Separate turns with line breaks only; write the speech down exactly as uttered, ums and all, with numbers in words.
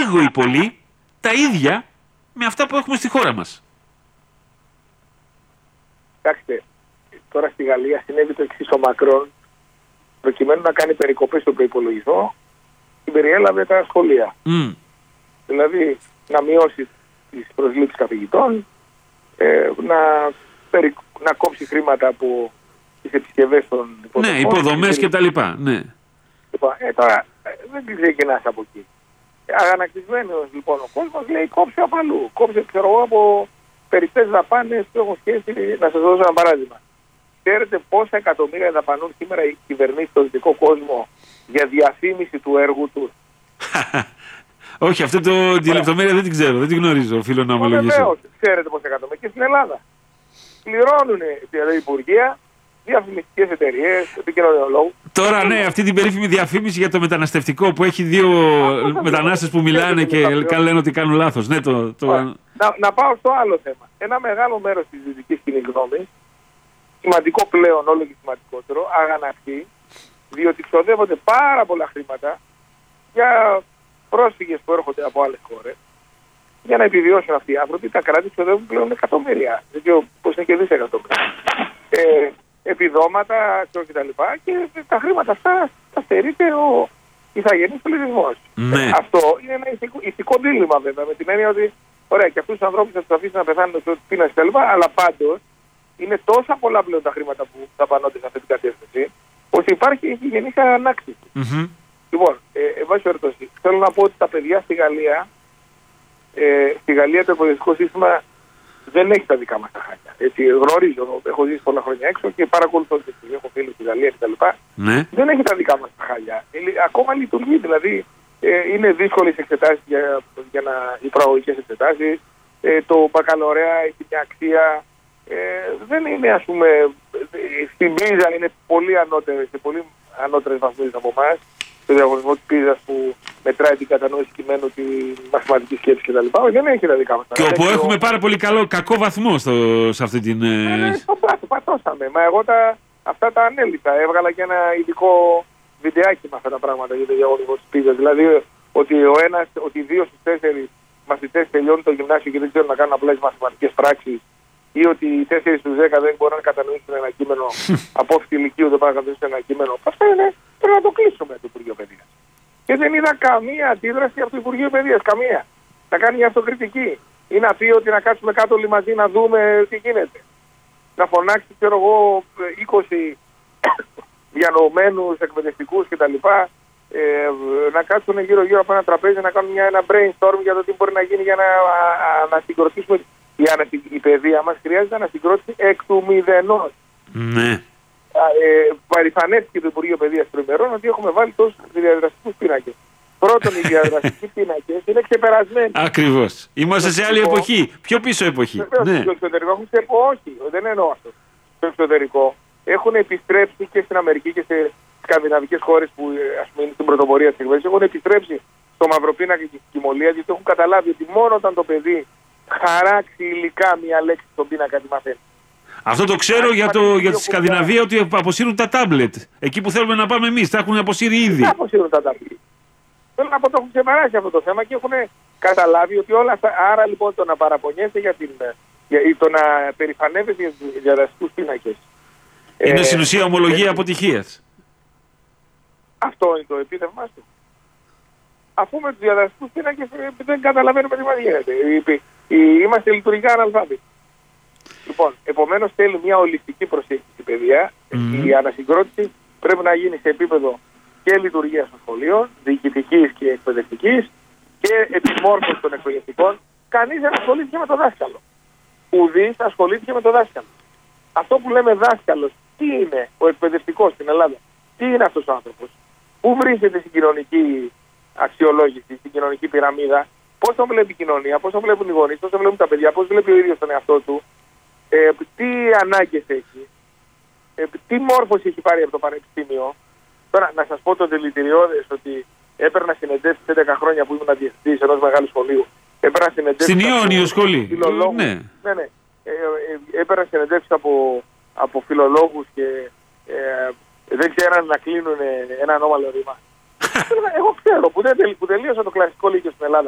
λίγο ή πολύ τα ίδια με αυτά που έχουμε στη χώρα μας.
Κοιτάξτε, τώρα στη Γαλλία συνέβη το εξής: ο Μακρόν, προκειμένου να κάνει περικοπές στον προϋπολογισμό, συμπεριέλαβε τα σχολεία.
Mm.
Δηλαδή να μειώσει τις προσλήψεις καθηγητών, ε, να, περι, να κόψει χρήματα από τις επισκευές των υποδομών.
Ναι, υποδομές και τα λοιπά. Ναι.
Λοιπόν, ε, τώρα ε, δεν ξεκινάς από εκεί. Αγανακτισμένος λοιπόν ο κόσμος λέει κόψε από αλλού. Κόψε, ξέρω εγώ, από περιττές δαπάνες που έχουν σχέση. Να σας δώσω ένα παράδειγμα. Ξέρετε πόσα εκατομμύρια δαπανούν σήμερα οι κυβερνήσεις στον δυτικό κόσμο για διαφήμιση του έργου τους?
Όχι, αυτή το, τη λεπτομέρεια δεν την ξέρω, δεν την γνωρίζω, οφείλω να ομολογήσω.
Βεβαίως, ξέρετε πόσα εκατομμύρια. Και στην Ελλάδα πληρώνουν δηλαδή υπουργεία, διαφημιστικές εταιρείες, επικοινωνιολόγους.
Τώρα ναι, αυτή την περίφημη διαφήμιση για το μεταναστευτικό που έχει δύο μετανάστες που μιλάνε και λένε ότι κάνουν λάθος. Ναι, το, το...
Να, να πάω στο άλλο θέμα. Ένα μεγάλο μέρος της δυτικής κοινής γνώμης, σημαντικό πλέον, όλο και σημαντικότερο, αγανακτεί, διότι ξοδεύονται πάρα πολλά χρήματα για πρόσφυγες που έρχονται από άλλες χώρες, για να επιβιώσουν αυτοί οι άνθρωποι. Τα κράτη ξοδεύουν πλέον εκατομμύρια, δεν ξέρω πώς είναι και δισεκατομμύρια. Ε, επιδόματα κτλ. Και τα χρήματα αυτά τα στερείται ο ηθαγενής πληθυσμός.
Ναι.
Ε, αυτό είναι ένα ηθικό, ηθικό δίλημμα βέβαια, με την έννοια ότι ωραία, και αυτούς τους ανθρώπους θα τους αφήσει να πεθάνουν στο πείνας κτλ. Αλλά πάντως είναι τόσα πολλά πλέον τα χρήματα που δαπανώνται σε αυτή την κατεύθυνση, ότι υπάρχει, έχει γεννήσει ανάξιση.
Mm-hmm.
Λοιπόν, ε, εν πάση περιπτώσει, θέλω να πω ότι τα παιδιά στη Γαλλία, ε, στη Γαλλία το εκπαιδευτικό σύστημα δεν έχει τα δικά μας τα χάλια. Έτσι, γνωρίζω, έχω ζήσει πολλά χρόνια έξω και παρακολουθώ και έχω φίλους στη Γαλλία κτλ.
Ναι.
Δεν έχει τα δικά μας τα χάλια. Ε, ακόμα λειτουργεί, δηλαδή ε, είναι δύσκολες εξετάσεις για, για να, οι προαγωγικές εξετάσεις. Ε, το μπακαλωρέα έχει μια αξία. Ε, δεν είναι, ας πούμε, στην Πίζα είναι πολύ ανώτερες, σε πολύ ανώτερες βαθμίδες από εμάς. Το διαγωνισμό της Πίζας που μετράει την κατανόηση κειμένου, τη μαθηματική σκέψη κτλ. Δεν έχει τα δικά μας.
Και όπου έχουμε το... πάρα πολύ καλό, κακό βαθμό στο, σε αυτή την.
Ναι, ναι, στο πλάτο, πατώσαμε. Μα εγώ τα, αυτά τα ανέλησα. Έβγαλα και ένα ειδικό βιντεάκι με αυτά τα πράγματα για το διαγωνισμό της Πίζας. Δηλαδή ότι, ο ένας, ότι δύο στους τέσσερις μαθητές τελειώνουν το γυμνάσιο και δεν ξέρουν να κάνουν απλές μαθηματικές πράξεις, ή ότι οι τέσσερις στους δέκα δεν μπορούν να κατανοήσουν ένα κείμενο από όφητη ηλικίου, δεν μπορούν να κατανοήσουν ένα κείμενο. Αυτό είναι, πρέπει να το κλείσουμε το Υπουργείο Παιδείας. Και δεν είδα καμία αντίδραση από το Υπουργείο Παιδείας. Καμία. Να κάνει μια αυτοκριτική. Ή να πει ότι να κάτσουμε κάτω όλοι μαζί να δούμε τι γίνεται. Να φωνάξει, ξέρω εγώ, είκοσι διανοωμένους εκπαιδευτικούς κτλ. Ε, να κάτσουν γύρω-γύρω από ένα τραπέζι να κάνουν μια, ένα brainstorm για το τι μπορεί να γίνει για να, να, να συγκροτήσουμε. Η, ανασυ... η παιδεία μας χρειάζεται ανασυγκρότηση εκ του μηδενός.
Ναι.
Ε, παριφανέθηκε το Υπουργείο Παιδείας προημερών ότι έχουμε βάλει τόσους διαδραστικούς πίνακες. Πρώτον, οι διαδραστικοί πίνακες είναι ξεπερασμένοι.
Ακριβώς. Είμαστε σε άλλη εποχή. Πιο πίσω εποχή.
Βεβαίως, ναι. Στο εξωτερικό έχουν σε... Όχι, δεν εννοώ αυτό. Στο εξωτερικό έχουν επιστρέψει και στην Αμερική και σε σκανδιναβικές χώρες που ας πούμε είναι στην πρωτοπορία της εκπαίδευσης. Έχουν επιστρέψει στο μαυροπίνακα και στην κοιμωλία, γιατί έχουν καταλάβει ότι μόνο όταν το παιδί χαράξει υλικά μια λέξη στον πίνακα τη μαθαίνει.
Αυτό το ξέρω για, το, για τη Σκανδιναβία, ότι αποσύρουν τα τάμπλετ. Εκεί που θέλουμε να πάμε εμείς, τα έχουν αποσύρει ήδη.
Δεν αποσύρουν τα τάμπλετ. Θέλω να πω, το έχουν ξεπεράσει αυτό το θέμα και έχουν καταλάβει ότι όλα αυτά. Άρα λοιπόν το να παραπονιέσαι για την. Για, ή το να περηφανεύεσαι για τους διαδραστικούς πίνακες.
Είναι
ε,
στην ουσία ομολογία ε, αποτυχίας.
Αυτό είναι το επίτευγμά του. Αφού με τους διαδραστικούς πίνακες δεν καταλαβαίνουμε τι μας γίνεται. Είμαστε λειτουργικά αναλφάβητοι. Λοιπόν, επομένως θέλει μια ολιστική προσέγγιση παιδεία. Mm-hmm. Η ανασυγκρότηση πρέπει να γίνει σε επίπεδο και λειτουργίας των σχολείων, διοικητικής και εκπαιδευτικής και επιμόρφωσης των εκπαιδευτικών. Κανείς δεν ασχολήθηκε με το δάσκαλο. Ουδής ασχολήθηκε με το δάσκαλο. Αυτό που λέμε δάσκαλος, τι είναι ο εκπαιδευτικός στην Ελλάδα, τι είναι αυτός ο άνθρωπος, πού βρίσκεται στην κοινωνική αξιολόγηση, στην κοινωνική πυραμίδα, πώς τον βλέπει η κοινωνία, πώς τον βλέπουν οι γονείς, πώς τον βλέπουν τα παιδιά, πώς βλέπει ο ίδιος τον εαυτό του, ε, τι ανάγκες έχει, ε, τι μόρφωση έχει πάρει από το πανεπιστήμιο. Τώρα, να σας πω το δηλητηριώδες ότι έπαιρνα συνεντεύξεις έντεκα χρόνια που ήμουν διευθυντής ενός μεγάλου σχολείου. Έπαιρνα συνεντεύξεις.
Στην Ιόνιο σχολή.
Ναι. ναι, ναι. Ε, ε, έπαιρνα συνεντεύξεις από, από φιλολόγους και ε, δεν ξέραν να κλείνουν ένα ανώμαλο ρήμα. Εγώ ξέρω που, δεν, που τελείωσα το κλασικό λύκειο στην Ελλάδα.